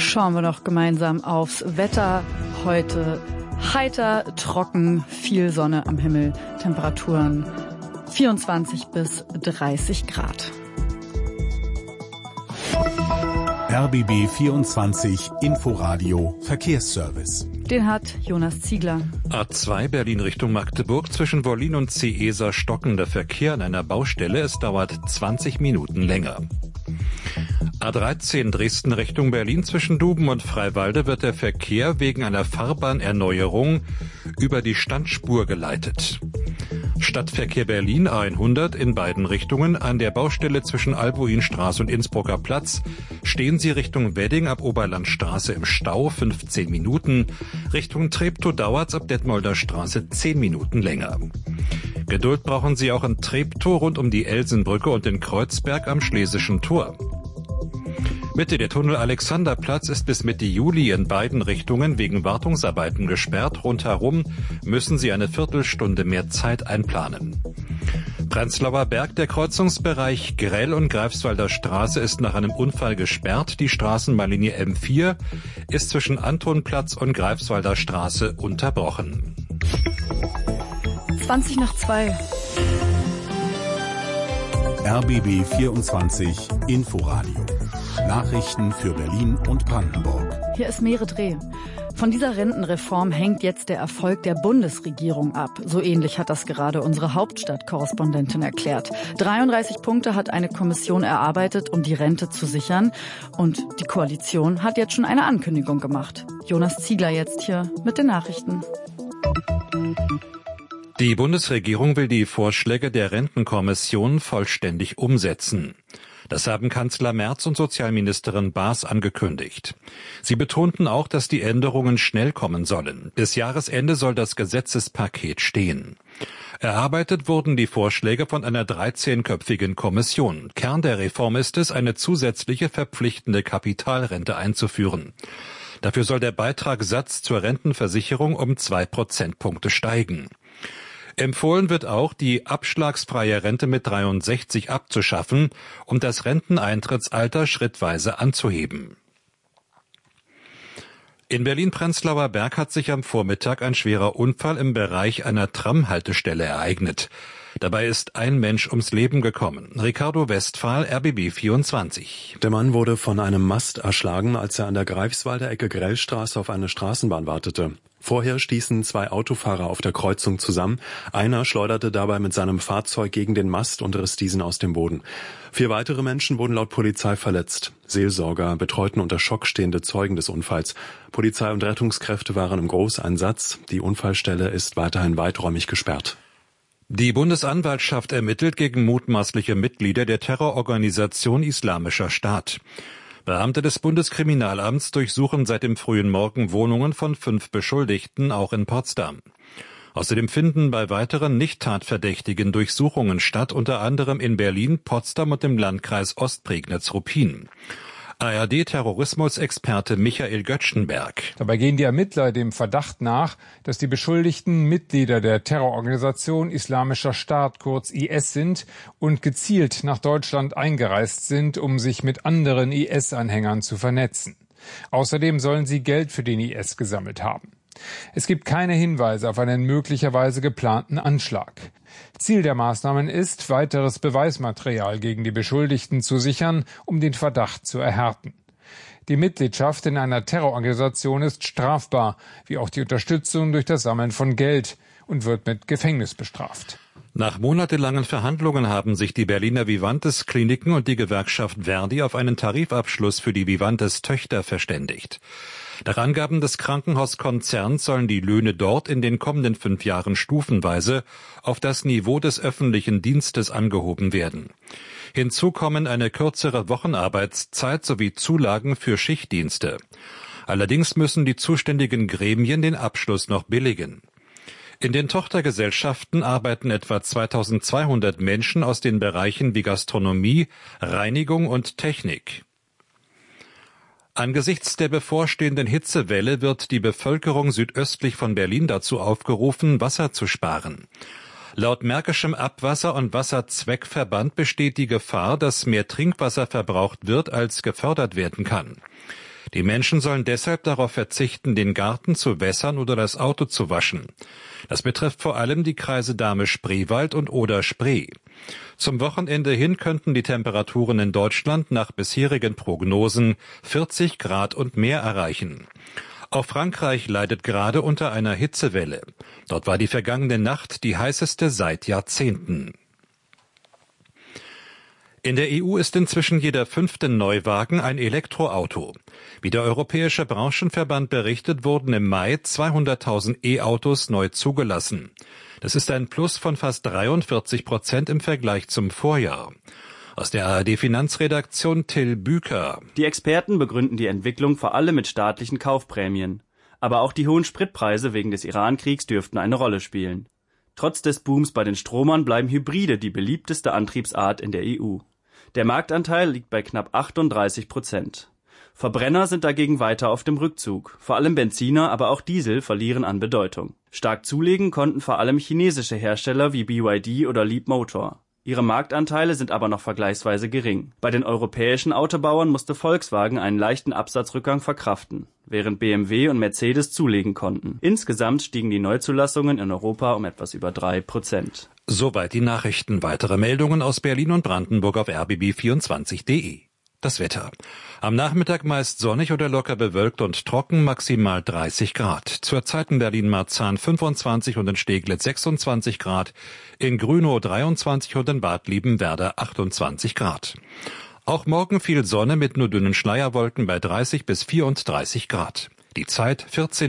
Schauen wir noch gemeinsam aufs Wetter. Heute heiter, trocken, viel Sonne am Himmel, Temperaturen 24 bis 30 Grad. RBB 24 Inforadio Verkehrsservice. Den hat Jonas Ziegler. A2 Berlin Richtung Magdeburg zwischen Wollin und Ciesa stockender Verkehr an einer Baustelle. Es dauert 20 Minuten länger. A13 Dresden Richtung Berlin zwischen Duben und Freiwalde wird der Verkehr wegen einer Fahrbahnerneuerung über die Standspur geleitet. Stadtverkehr Berlin A100 in beiden Richtungen. An der Baustelle zwischen Albuinstraße und Innsbrucker Platz stehen Sie Richtung Wedding ab Oberlandstraße im Stau 15 Minuten. Richtung Treptow dauert's ab Detmolder Straße 10 Minuten länger. Geduld brauchen Sie auch in Treptow rund um die Elsenbrücke und in Kreuzberg am Schlesischen Tor. Mitte der Tunnel Alexanderplatz ist bis Mitte Juli in beiden Richtungen wegen Wartungsarbeiten gesperrt. Rundherum müssen Sie eine Viertelstunde mehr Zeit einplanen. Prenzlauer Berg, der Kreuzungsbereich Grell und Greifswalder Straße ist nach einem Unfall gesperrt. Die Straßenbahnlinie M4 ist zwischen Antonplatz und Greifswalder Straße unterbrochen. 2:20. RBB 24 Inforadio. Nachrichten für Berlin und Brandenburg. Hier ist Mere Dreh. Von dieser Rentenreform hängt jetzt der Erfolg der Bundesregierung ab. So ähnlich hat das gerade unsere Hauptstadtkorrespondentin erklärt. 33 Punkte hat eine Kommission erarbeitet, um die Rente zu sichern. Und die Koalition hat jetzt schon eine Ankündigung gemacht. Jonas Ziegler jetzt hier mit den Nachrichten. Die Bundesregierung will die Vorschläge der Rentenkommission vollständig umsetzen. Das haben Kanzler Merz und Sozialministerin Baas angekündigt. Sie betonten auch, dass die Änderungen schnell kommen sollen. Bis Jahresende soll das Gesetzespaket stehen. Erarbeitet wurden die Vorschläge von einer 13-köpfigen Kommission. Kern der Reform ist es, eine zusätzliche verpflichtende Kapitalrente einzuführen. Dafür soll der Beitragssatz zur Rentenversicherung um 2 Prozentpunkte steigen. Empfohlen wird auch, die abschlagsfreie Rente mit 63 abzuschaffen und das Renteneintrittsalter schrittweise anzuheben. In Berlin-Prenzlauer Berg hat sich am Vormittag ein schwerer Unfall im Bereich einer Tramhaltestelle ereignet. Dabei ist ein Mensch ums Leben gekommen. Ricardo Westphal, RBB 24. Der Mann wurde von einem Mast erschlagen, als er an der Greifswalder Ecke Grellstraße auf eine Straßenbahn wartete. Vorher stießen 2 Autofahrer auf der Kreuzung zusammen. Einer schleuderte dabei mit seinem Fahrzeug gegen den Mast und riss diesen aus dem Boden. 4 weitere Menschen wurden laut Polizei verletzt. Seelsorger betreuten unter Schock stehende Zeugen des Unfalls. Polizei und Rettungskräfte waren im Großeinsatz. Die Unfallstelle ist weiterhin weiträumig gesperrt. Die Bundesanwaltschaft ermittelt gegen mutmaßliche Mitglieder der Terrororganisation Islamischer Staat. Beamte des Bundeskriminalamts durchsuchen seit dem frühen Morgen Wohnungen von 5 Beschuldigten, auch in Potsdam. Außerdem finden bei weiteren Nicht-Tatverdächtigen Durchsuchungen statt, unter anderem in Berlin, Potsdam und im Landkreis Ostprignitz-Ruppin. ARD-Terrorismusexperte Michael Göttschenberg. Dabei gehen die Ermittler dem Verdacht nach, dass die Beschuldigten Mitglieder der Terrororganisation Islamischer Staat, kurz IS, sind und gezielt nach Deutschland eingereist sind, um sich mit anderen IS-Anhängern zu vernetzen. Außerdem sollen sie Geld für den IS gesammelt haben. Es gibt keine Hinweise auf einen möglicherweise geplanten Anschlag. Ziel der Maßnahmen ist, weiteres Beweismaterial gegen die Beschuldigten zu sichern, um den Verdacht zu erhärten. Die Mitgliedschaft in einer Terrororganisation ist strafbar, wie auch die Unterstützung durch das Sammeln von Geld, und wird mit Gefängnis bestraft. Nach monatelangen Verhandlungen haben sich die Berliner Vivantes Kliniken und die Gewerkschaft Verdi auf einen Tarifabschluss für die Vivantes Töchter verständigt. Nach Angaben des Krankenhauskonzerns sollen die Löhne dort in den kommenden 5 Jahren stufenweise auf das Niveau des öffentlichen Dienstes angehoben werden. Hinzu kommen eine kürzere Wochenarbeitszeit sowie Zulagen für Schichtdienste. Allerdings müssen die zuständigen Gremien den Abschluss noch billigen. In den Tochtergesellschaften arbeiten etwa 2200 Menschen aus den Bereichen wie Gastronomie, Reinigung und Technik. Angesichts der bevorstehenden Hitzewelle wird die Bevölkerung südöstlich von Berlin dazu aufgerufen, Wasser zu sparen. Laut Märkischem Abwasser- und Wasserzweckverband besteht die Gefahr, dass mehr Trinkwasser verbraucht wird, als gefördert werden kann. Die Menschen sollen deshalb darauf verzichten, den Garten zu wässern oder das Auto zu waschen. Das betrifft vor allem die Kreise Dahme-Spreewald und Oder-Spree. Zum Wochenende hin könnten die Temperaturen in Deutschland nach bisherigen Prognosen 40 Grad und mehr erreichen. Auch Frankreich leidet gerade unter einer Hitzewelle. Dort war die vergangene Nacht die heißeste seit Jahrzehnten. In der EU ist inzwischen jeder 5. Neuwagen ein Elektroauto. Wie der Europäische Branchenverband berichtet, wurden im Mai 200.000 E-Autos neu zugelassen. Das ist ein Plus von fast 43% im Vergleich zum Vorjahr. Aus der ARD-Finanzredaktion Till Büker. Die Experten begründen die Entwicklung vor allem mit staatlichen Kaufprämien. Aber auch die hohen Spritpreise wegen des Iran-Kriegs dürften eine Rolle spielen. Trotz des Booms bei den Stromern bleiben Hybride die beliebteste Antriebsart in der EU. Der Marktanteil liegt bei knapp 38%. Verbrenner sind dagegen weiter auf dem Rückzug. Vor allem Benziner, aber auch Diesel verlieren an Bedeutung. Stark zulegen konnten vor allem chinesische Hersteller wie BYD oder Leapmotor. Ihre Marktanteile sind aber noch vergleichsweise gering. Bei den europäischen Autobauern musste Volkswagen einen leichten Absatzrückgang verkraften, während BMW und Mercedes zulegen konnten. Insgesamt stiegen die Neuzulassungen in Europa um etwas über 3%. Soweit die Nachrichten. Weitere Meldungen aus Berlin und Brandenburg auf rbb24.de. Das Wetter. Am Nachmittag meist sonnig oder locker bewölkt und trocken, maximal 30 Grad. Zurzeit in Berlin-Marzahn 25 und in Steglitz 26 Grad, in Grünow 23 und in Bad Liebenwerda 28 Grad. Auch morgen viel Sonne mit nur dünnen Schleierwolken bei 30 bis 34 Grad. Die Zeit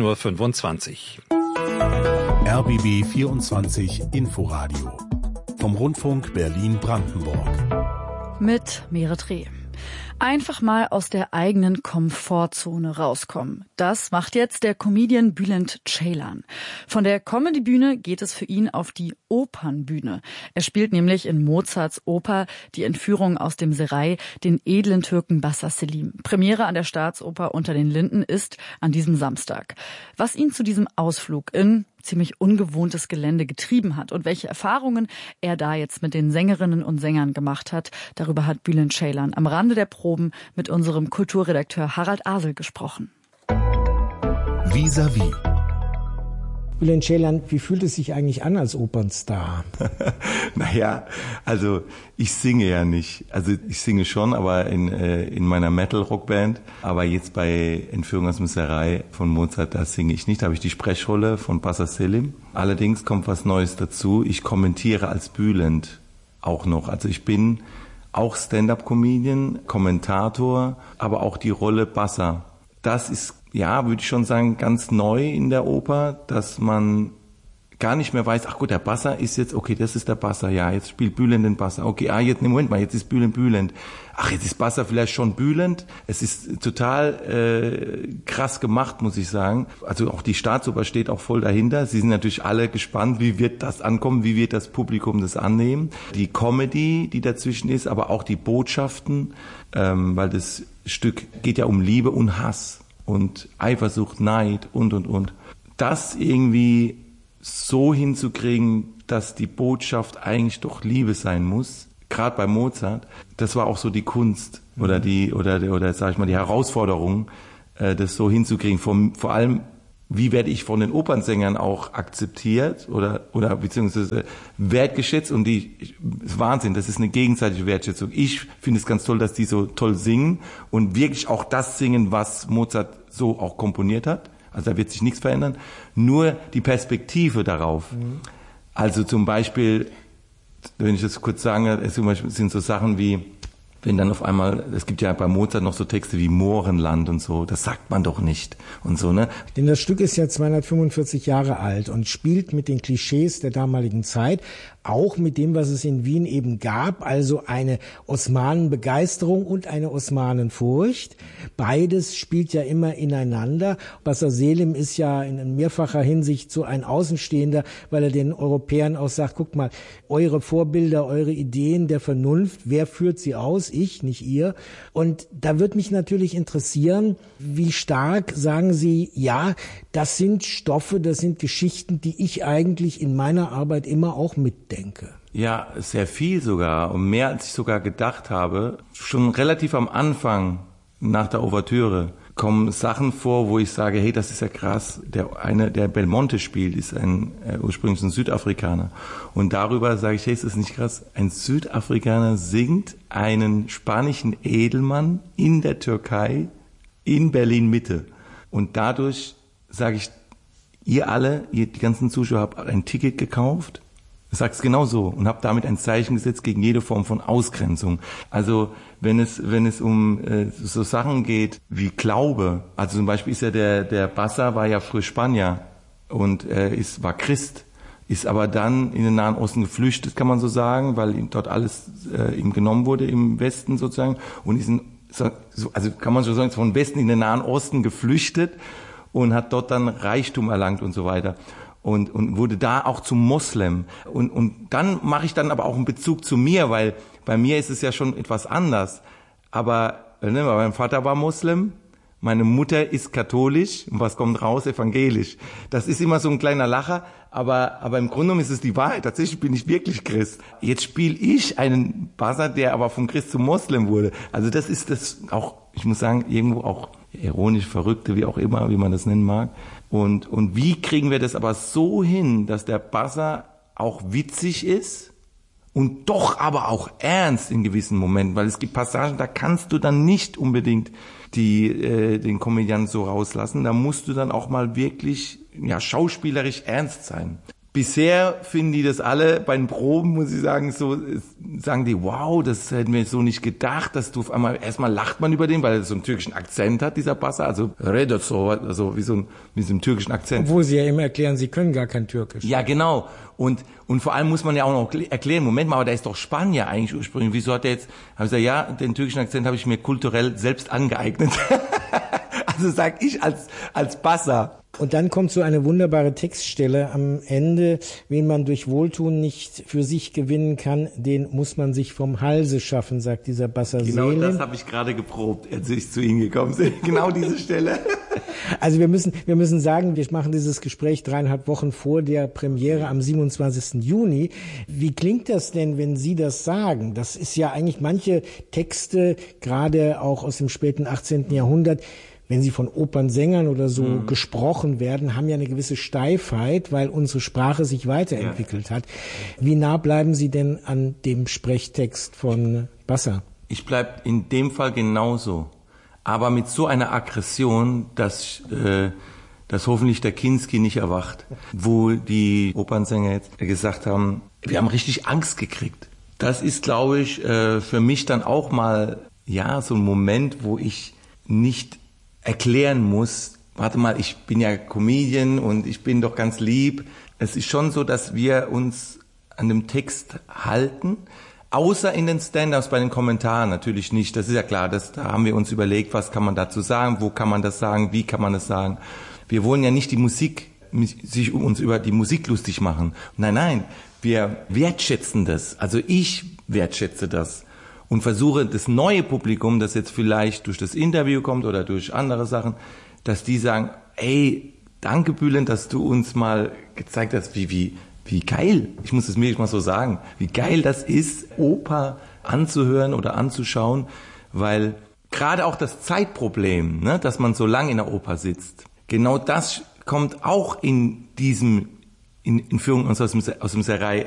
14:25 Uhr. RBB 24 Inforadio. Vom Rundfunk Berlin-Brandenburg. Mit Merit Reh. Einfach mal aus der eigenen Komfortzone rauskommen. Das macht jetzt der Comedian Bülent Ceylan. Von der Comedy-Bühne geht es für ihn auf die Opernbühne. Er spielt nämlich in Mozarts Oper Die Entführung aus dem Serail den edlen Türken Bassa Selim. Premiere an der Staatsoper Unter den Linden ist an diesem Samstag. Was ihn zu diesem Ausflug in ziemlich ungewohntes Gelände getrieben hat und welche Erfahrungen er da jetzt mit den Sängerinnen und Sängern gemacht hat, darüber hat Bülent Ceylan am Rande der Proben mit unserem Kulturredakteur Harald Asel gesprochen. Vis-à-vis. Bülent Ceylan, wie fühlt es sich eigentlich an als Opernstar? Naja, also ich singe ja nicht. Also ich singe schon, aber in meiner Metal-Rockband. Aber jetzt bei Entführung aus dem Serail von Mozart, da singe ich nicht. Da habe ich die Sprechrolle von Bassa Selim. Allerdings kommt was Neues dazu. Ich kommentiere als Bülent auch noch. Also ich bin auch Stand-up-Comedian, Kommentator, aber auch die Rolle Bassa. Das ist, ja, würde ich schon sagen, ganz neu in der Oper, dass man gar nicht mehr weiß, ach gut, der Bassa ist jetzt, okay, das ist der Bassa, ja, jetzt spielt Bülent den Bassa, okay, jetzt, Moment mal, jetzt ist Bülent. Ach, jetzt ist Bassa vielleicht schon Bülent. Es ist total krass gemacht, muss ich sagen. Also auch die Staatsoper steht auch voll dahinter. Sie sind natürlich alle gespannt, wie wird das ankommen, wie wird das Publikum das annehmen. Die Comedy, die dazwischen ist, aber auch die Botschaften, weil das Stück geht ja um Liebe und Hass und Eifersucht, Neid und. Das irgendwie so hinzukriegen, dass die Botschaft eigentlich doch Liebe sein muss, gerade bei Mozart, das war auch so die Kunst oder sag ich mal die Herausforderung, das so hinzukriegen. Vor allem, wie werde ich von den Opernsängern auch akzeptiert oder beziehungsweise wertgeschätzt, und Wahnsinn, das ist eine gegenseitige Wertschätzung. Ich finde es ganz toll, dass die so toll singen und wirklich auch das singen, was Mozart so auch komponiert hat. Also da wird sich nichts verändern, nur die Perspektive darauf. Mhm. Also zum Beispiel, wenn ich das kurz sage, zum Beispiel sind so Sachen wie, wenn dann auf einmal, es gibt ja bei Mozart noch so Texte wie Mohrenland und so, das sagt man doch nicht und so, ne? Denn das Stück ist ja 245 Jahre alt und spielt mit den Klischees der damaligen Zeit, auch mit dem, was es in Wien eben gab, also eine Osmanenbegeisterung und eine Osmanenfurcht. Beides spielt ja immer ineinander. Bassa Selim ist ja in mehrfacher Hinsicht so ein Außenstehender, weil er den Europäern auch sagt, guckt mal, eure Vorbilder, eure Ideen der Vernunft, wer führt sie aus? Ich, nicht ihr. Und da wird mich natürlich interessieren, wie stark sagen Sie, ja, das sind Stoffe, das sind Geschichten, die ich eigentlich in meiner Arbeit immer auch mitdenke. Ja, sehr viel sogar und mehr als ich sogar gedacht habe. Schon relativ am Anfang nach der Ouvertüre kommen Sachen vor, wo ich sage, hey, das ist ja krass. Der Belmonte spielt, ist ursprünglich ein Südafrikaner. Und darüber sage ich, hey, ist das nicht krass? Ein Südafrikaner singt einen spanischen Edelmann in der Türkei, in Berlin-Mitte. Und dadurch sage ich, ihr alle, die ganzen Zuschauer, habt ein Ticket gekauft. Ich sag's genau so und habe damit ein Zeichen gesetzt gegen jede Form von Ausgrenzung. Also wenn es um so Sachen geht wie Glaube, also zum Beispiel ist ja der Bassa war ja früher Spanier und war Christ, ist aber dann in den Nahen Osten geflüchtet, kann man so sagen, weil ihm dort alles ihm genommen wurde im Westen sozusagen und ist also kann man so sagen, von Westen in den Nahen Osten geflüchtet und hat dort dann Reichtum erlangt und so weiter. Und wurde da auch zum Moslem. Und dann mache ich dann aber auch einen Bezug zu mir, weil bei mir ist es ja schon etwas anders. Aber mein Vater war Moslem, meine Mutter ist katholisch und was kommt raus? Evangelisch. Das ist immer so ein kleiner Lacher, aber im Grunde genommen ist es die Wahrheit. Tatsächlich bin ich wirklich Christ. Jetzt spiele ich einen Bassa, der aber vom Christ zum Moslem wurde. Also das ist das auch, ich muss sagen, irgendwo auch ironisch, verrückte, wie auch immer, wie man das nennen mag. Und wie kriegen wir das aber so hin, dass der Bassa auch witzig ist und doch aber auch ernst in gewissen Momenten, weil es gibt Passagen, da kannst du dann nicht unbedingt den Komödianten so rauslassen, da musst du dann auch mal wirklich schauspielerisch ernst sein. Bisher finden die das alle bei den Proben, muss ich sagen, so sagen die, wow, das hätten wir so nicht gedacht, dass du auf einmal, erstmal lacht man über den, weil er so einen türkischen Akzent hat, dieser Bassa, also redet so, also wie so einen türkischen Akzent. Obwohl sie ja immer erklären, sie können gar kein Türkisch. Ja, genau. Und vor allem muss man ja auch noch erklären, Moment mal, aber der ist doch Spanier eigentlich ursprünglich. Wieso hat der jetzt, habe ich gesagt, ja, den türkischen Akzent habe ich mir kulturell selbst angeeignet. Also sag ich als Bassa. Und dann kommt so eine wunderbare Textstelle am Ende, wen man durch Wohltun nicht für sich gewinnen kann, den muss man sich vom Halse schaffen, sagt dieser Bassa Genau Seelen. Das habe ich gerade geprobt, als ich zu Ihnen gekommen bin. Genau diese Stelle. Also wir müssen sagen, wir machen dieses Gespräch 3,5 Wochen vor der Premiere am 27. Juni. Wie klingt das denn, wenn Sie das sagen? Das ist ja eigentlich manche Texte, gerade auch aus dem späten 18. Jahrhundert, wenn sie von Opernsängern oder so gesprochen werden, haben ja eine gewisse Steifheit, weil unsere Sprache sich weiterentwickelt hat. Wie nah bleiben Sie denn an dem Sprechtext von Bassa? Ich bleib in dem Fall genauso. Aber mit so einer Aggression, dass hoffentlich der Kinski nicht erwacht. Wo die Opernsänger jetzt gesagt haben, wir haben richtig Angst gekriegt. Das ist, glaube ich, für mich dann auch mal, so ein Moment, wo ich nicht erklären muss, warte mal, ich bin ja Comedian und ich bin doch ganz lieb. Es ist schon so, dass wir uns an dem Text halten, außer in den Stand-ups, bei den Kommentaren natürlich nicht. Das ist ja klar, da haben wir uns überlegt, was kann man dazu sagen, wo kann man das sagen, wie kann man das sagen. Wir wollen ja nicht uns über die Musik lustig machen. Nein, wir wertschätzen das. Also ich wertschätze das. Und versuche das neue Publikum, das jetzt vielleicht durch das Interview kommt oder durch andere Sachen, dass die sagen, ey, danke Bülent, dass du uns mal gezeigt hast, wie geil, ich muss es mir mal so sagen, wie geil das ist, Oper anzuhören oder anzuschauen, weil gerade auch das Zeitproblem, dass man so lange in der Oper sitzt, genau das kommt auch in Führung aus dem Serai